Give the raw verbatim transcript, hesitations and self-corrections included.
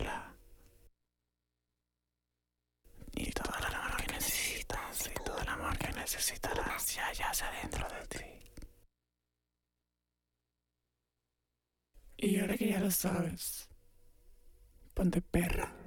sola. Y todo el amor que necesitas, y todo el amor que necesitarás ya yace dentro de ti. Y ahora que ya lo sabes, ponte perra.